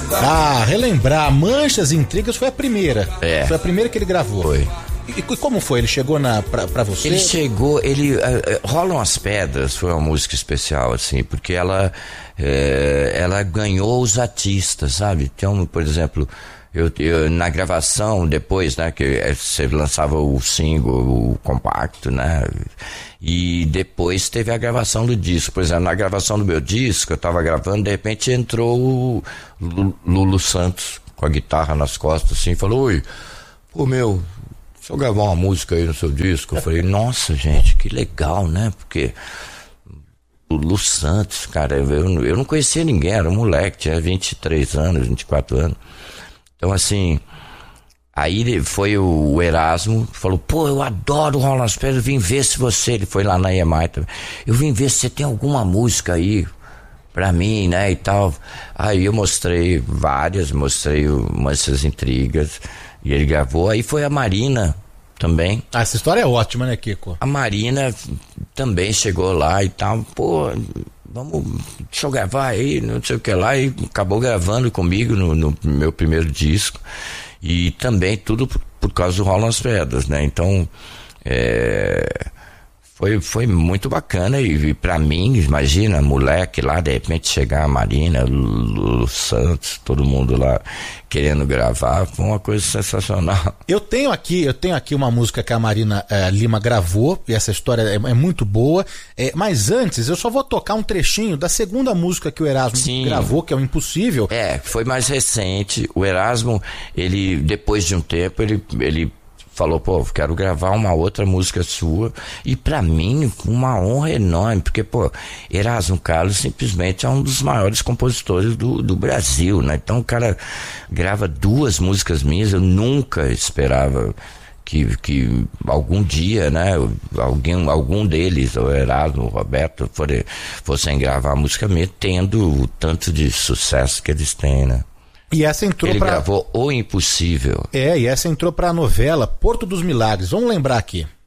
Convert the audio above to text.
Relembrar, Manchas e Intrigas foi a primeira. Foi a primeira que ele gravou. Foi. E como foi? Ele chegou pra você? Ele chegou, Rolam as Pedras foi uma música especial, assim, porque ela ganhou os artistas, sabe? Então, por exemplo, eu na gravação, depois, né, que você lançava o single, o compacto, né, e depois teve a gravação do disco. Por exemplo, na gravação do meu disco, eu tava gravando, de repente entrou o Lulu Santos com a guitarra nas costas, assim, falou: oi, pô, meu, deixa eu gravar uma música aí no seu disco. Eu falei: nossa, gente, que legal, né, porque o Lulu Santos, cara, eu não conhecia ninguém, era um moleque, tinha 23 anos, 24 anos. Então, assim, aí foi o Erasmo, falou: pô, eu adoro o Rolam as Pedras, eu vim ver se você... Ele foi lá na EMI também. Eu vim ver se você tem alguma música aí pra mim, né, e tal. Aí eu mostrei várias, mostrei umas intrigas, e ele gravou. Aí foi a Marina também. Essa história é ótima, né, Kiko? A Marina também chegou lá e tal, pô... deixa eu gravar aí, não sei o que lá, e acabou gravando comigo no meu primeiro disco, e também tudo por causa do Rolam as Pedras, né? Então foi muito bacana, e pra mim, imagina, moleque lá, de repente chegar a Marina, o Santos, todo mundo lá querendo gravar, foi uma coisa sensacional. Eu tenho aqui uma música que a Marina Lima gravou, e essa história é muito boa, mas antes eu só vou tocar um trechinho da segunda música que o Erasmo gravou, que é o Impossível. Foi mais recente. O Erasmo, ele, depois de um tempo, ele falou: pô, quero gravar uma outra música sua. E pra mim, uma honra enorme, porque, pô, Erasmo Carlos simplesmente é um dos maiores compositores do Brasil, né? Então o cara grava 2 músicas minhas. Eu nunca esperava que algum dia, né, algum deles, o Erasmo, o Roberto, fossem gravar a música minha, tendo o tanto de sucesso que eles têm, né? E essa entrou Ele gravou O Impossível. E essa entrou pra novela Porto dos Milagres. Vamos lembrar aqui.